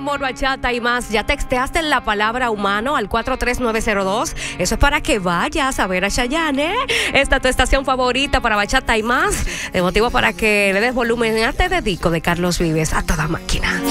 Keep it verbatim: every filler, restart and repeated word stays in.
amor, bachata y más. ¿Ya texteaste la palabra humano al cuatro tres nueve cero dos? Eso es para que vayas a ver a Chayanne. Esta es tu estación favorita para bachata y más. De motivo para que le des volumen a Te Dedico de Carlos Vives, a toda máquina.